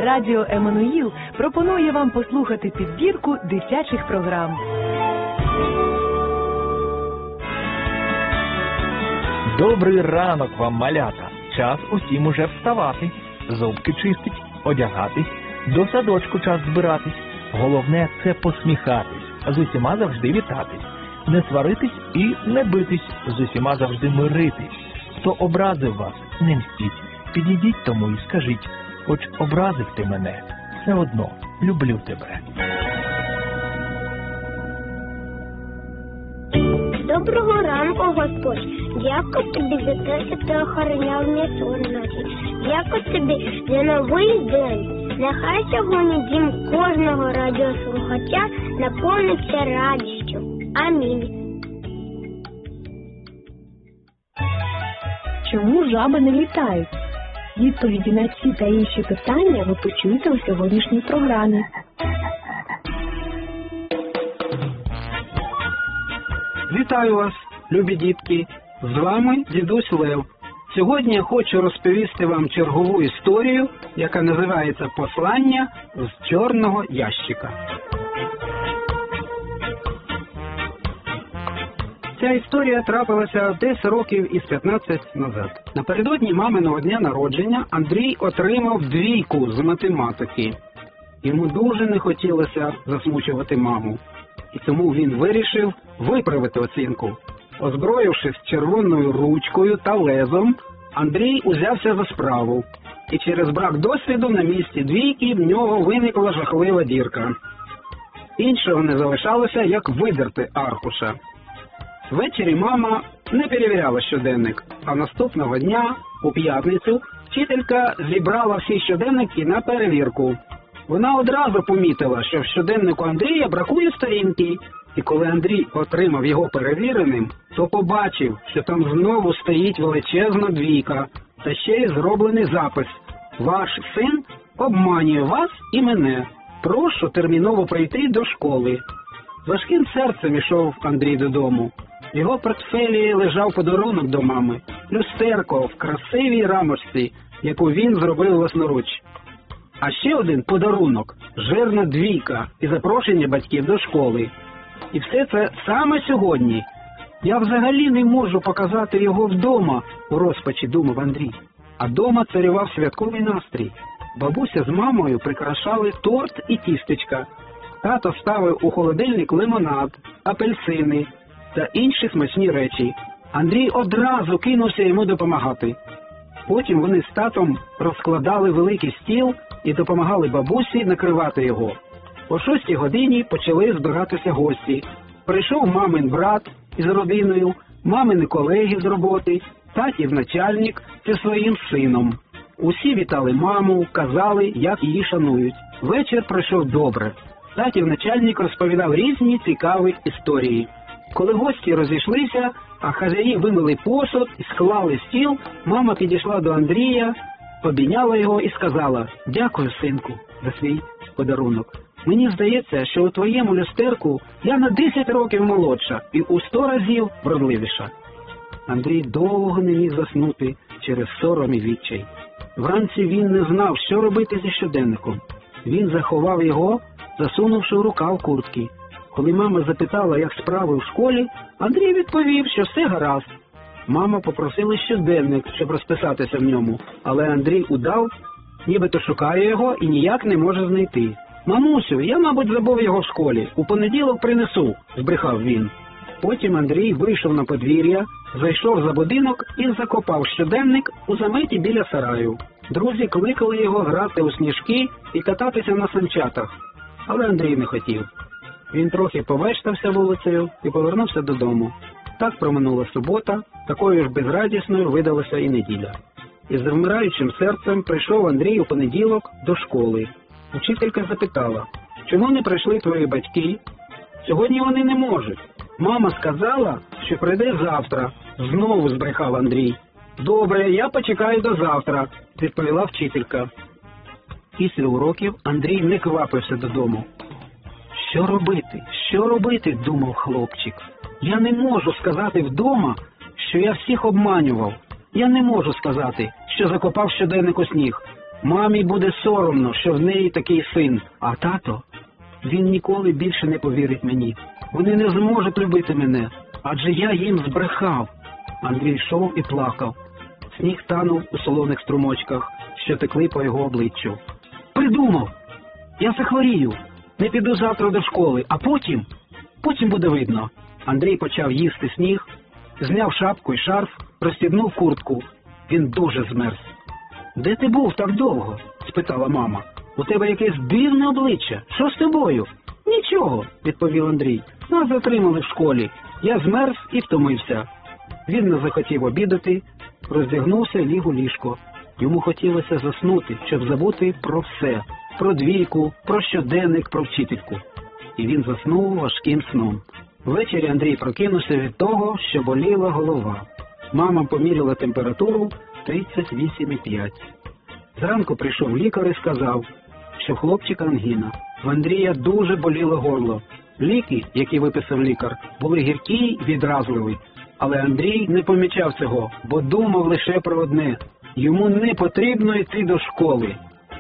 Радіо Еммануїл пропонує вам послухати підбірку дитячих програм. Добрий ранок вам, малята! Час усім уже вставати, зубки чистить, одягатись, до садочку час збиратись. Головне – це посміхатись, з усіма завжди вітатись, не сваритись і не битись, з усіма завжди миритись. Хто образив вас, не мстіть, підійдіть тому і скажіть, хоч образив ти мене, все одно люблю тебе. Доброго ранку, Господь. Дякую тобі за те, що ти охороняв мій сон вночі. Дякую тобі за новий день. Нехай сьогодні дім кожного радіослухача наповниться радістю. Амінь. Чому жаби не літають? Відповіді на ці та інші питання ви почуєте у сьогоднішній програмі. Вітаю вас, любі дітки! З вами дідусь Лев. Сьогодні я хочу розповісти вам чергову історію, яка називається «Послання з чорного ящика». Ця історія трапилася десь років із 15 назад. Напередодні маминого дня народження Андрій отримав 2 з математики. Йому дуже не хотілося засмучувати маму. І тому він вирішив виправити оцінку. Озброївшись червоною ручкою та лезом, Андрій узявся за справу. І через брак досвіду на місці 2 в нього виникла жахлива дірка. Іншого не залишалося, як видерти аркуша. Ввечері мама не перевіряла щоденник, а наступного дня, у п'ятницю, вчителька зібрала всі щоденники на перевірку. Вона одразу помітила, що в щоденнику Андрія бракує сторінки, і коли Андрій отримав його перевіреним, то побачив, що там знову стоїть величезна 2, та ще й зроблений запис «Ваш син обманює вас і мене. Прошу терміново прийти до школи». Важким серцем ішов Андрій додому. В його портфелі лежав подарунок до мами – люстерко в красивій рамочці, яку він зробив власноруч. А ще один подарунок – жирна 2 і запрошення батьків до школи. І все це саме сьогодні. Я взагалі не можу показати його вдома, у розпачі думав Андрій. А дома царював святковий настрій. Бабуся з мамою прикрашали торт і тістечка. Тато ставив у холодильник лимонад, апельсини та інші смачні речі. Андрій одразу кинувся йому допомагати. Потім вони з татом розкладали великий стіл і допомагали бабусі накривати його. О 6 годині почали збиратися гості. Прийшов мамин брат із родиною, мамини колеги з роботи, татів начальник зі своїм сином. Усі вітали маму, казали, як її шанують. Вечір пройшов добре. Татів начальник розповідав різні цікаві історії. Коли гості розійшлися, а хазяї вимили посуд і склали стіл, мама підійшла до Андрія, обійняла його і сказала: «Дякую, синку, за свій подарунок. Мені здається, що у твоєму люстерку я на 10 років молодша і у 100 разів вродливіша». Андрій довго не міг заснути через сором і відчай. Вранці він не знав, що робити зі щоденником. Він заховав його, засунувши в рукав куртки. Коли мама запитала, як справи в школі, Андрій відповів, що все гаразд. Мама попросила щоденник, щоб розписатися в ньому, але Андрій удав, нібито шукає його і ніяк не може знайти. «Мамусю, я, мабуть, забув його в школі. У понеділок принесу», – збрехав він. Потім Андрій вийшов на подвір'я, зайшов за будинок і закопав щоденник у заметі біля сараю. Друзі кликали його грати у сніжки і кататися на санчатах, але Андрій не хотів. Він трохи повештався вулицею і повернувся додому. Так проминула субота, такою ж безрадісною видалася і неділя. Із завмираючим серцем прийшов Андрій у понеділок до школи. Учителька запитала: «Чому не прийшли твої батьки?» «Сьогодні вони не можуть. Мама сказала, що прийде завтра», – знову збрехав Андрій. «Добре, я почекаю до завтра», – відповіла вчителька. Після уроків Андрій не квапився додому. «Що робити? Що робити?» – думав хлопчик. «Я не можу сказати вдома, що я всіх обманював. Я не можу сказати, що закопав щоденник у сніг. Мамі буде соромно, що в неї такий син, а тато, він ніколи більше не повірить мені. Вони не зможуть любити мене, адже я їм збрехав. Андрій йшов і плакав. Сніг танув у солоних струмочках, що текли по його обличчю. Придумав! Я захворію, не піду завтра до школи, а потім буде видно. Андрій почав їсти сніг, зняв шапку і шарф, розстібнув куртку. Він дуже змерз. «Де ти був так довго?» – спитала мама. «У тебе якесь дивне обличчя. Що з тобою?» «Нічого», – відповів Андрій. «Нас затримали в школі. Я змерз і втомився». Він не захотів обідати, роздягнувся і ліг у ліжко. Йому хотілося заснути, щоб забути про все. Про двійку, про щоденник, про вчительку. І він заснув важким сном. Ввечері Андрій прокинувся від того, що боліла голова. Мама поміряла температуру 38,5. Зранку прийшов лікар і сказав, що в хлопчика ангіна. В Андрія дуже боліло горло. Ліки, які виписав лікар, були гіркі й відразливі. Але Андрій не помічав цього, бо думав лише про одне. Йому не потрібно йти до школи.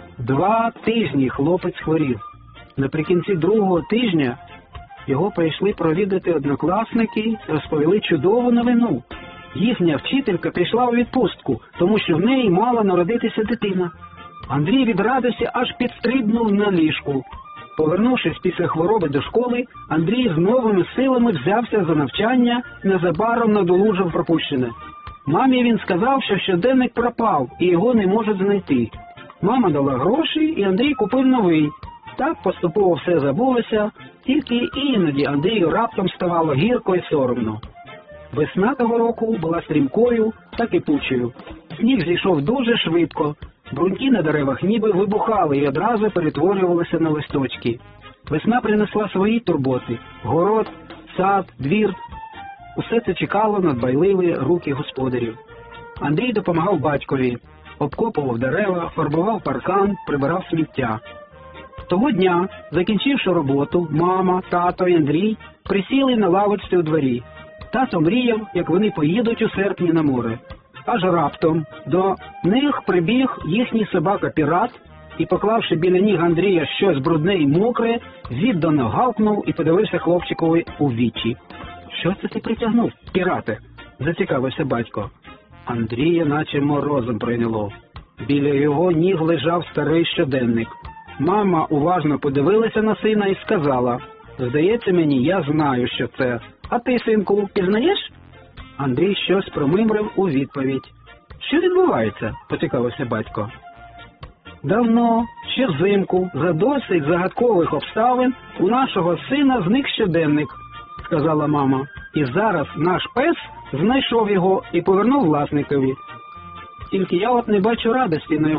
2 тижні хлопець хворів. Наприкінці 2-го тижня його прийшли провідати однокласники і розповіли чудову новину. Їхня вчителька пішла у відпустку, тому що в неї мала народитися дитина. Андрій від радості аж підстрибнув на ліжку. Повернувшись після хвороби до школи, Андрій з новими силами взявся за навчання, незабаром надолужив пропущене. Мамі він сказав, що щоденник пропав і його не можуть знайти. Мама дала гроші, і Андрій купив новий. Так поступово все забулося, тільки іноді Андрію раптом ставало гірко і соромно. Весна того року була стрімкою та кипучою. Сніг зійшов дуже швидко. Бруньки на деревах ніби вибухали і одразу перетворювалися на листочки. Весна принесла свої турботи. Город, сад, двір. Усе це чекало на дбайливі руки господарів. Андрій допомагав батькові. Обкопував дерева, фарбував паркан, прибирав сміття. Того дня, закінчивши роботу, мама, тато і Андрій присіли на лавочці у дворі. Тато мріяв, як вони поїдуть у серпні на море. Аж раптом до них прибіг їхній собака-пірат і, поклавши біля ніг Андрія щось брудне і мокре, віддано гавкнув і подивився хлопчикові у вічі. «Що це ти притягнув, пірате?» – зацікавився батько. Андрія наче морозом пройняло. Біля його ніг лежав старий щоденник. Мама уважно подивилася на сина і сказала, «Здається мені, я знаю, що це. А ти, синку, пізнаєш?» Андрій щось промимрив у відповідь. «Що відбувається?» – поцікавився батько. «Давно, ще взимку, за досить загадкових обставин, у нашого сина зник щоденник», – сказала мама. «І зараз наш пес знайшов його і повернув власникові. Тільки я от не бачу радості на його